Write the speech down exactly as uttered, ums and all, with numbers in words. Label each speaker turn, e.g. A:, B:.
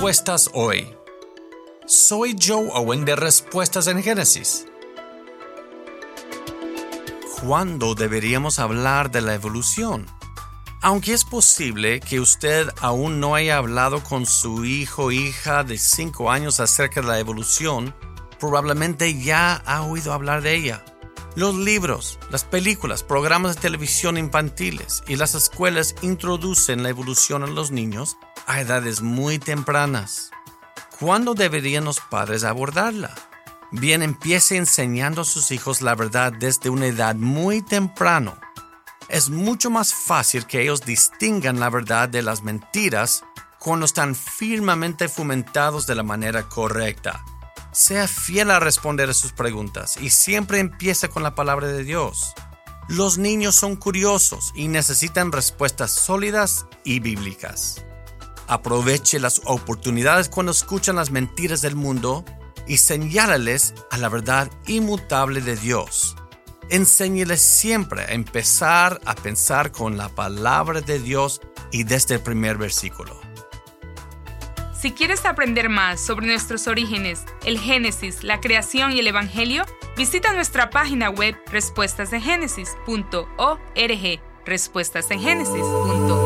A: Respuestas hoy. Soy Joe Owen de Respuestas en Génesis. ¿Cuándo deberíamos hablar de la evolución? Aunque es posible que usted aún no haya hablado con su hijo o hija de cinco años acerca de la evolución, probablemente ya ha oído hablar de ella. Los libros, las películas, programas de televisión infantiles y las escuelas introducen la evolución a los niños a edades muy tempranas. ¿Cuándo deberían los padres abordarla? Bien, empiece enseñando a sus hijos la verdad desde una edad muy temprana. Es mucho más fácil que ellos distingan la verdad de las mentiras cuando están firmemente fomentados de la manera correcta. Sea fiel a responder a sus preguntas y siempre empiece con la palabra de Dios. Los niños son curiosos y necesitan respuestas sólidas y bíblicas. Aproveche las oportunidades cuando escuchan las mentiras del mundo y señálales a la verdad inmutable de Dios. Enséñeles siempre a empezar a pensar con la palabra de Dios y desde el primer versículo.
B: Si quieres aprender más sobre nuestros orígenes, el Génesis, la creación y el Evangelio, visita nuestra página web respuestas en génesis punto org. respuestas en génesis punto org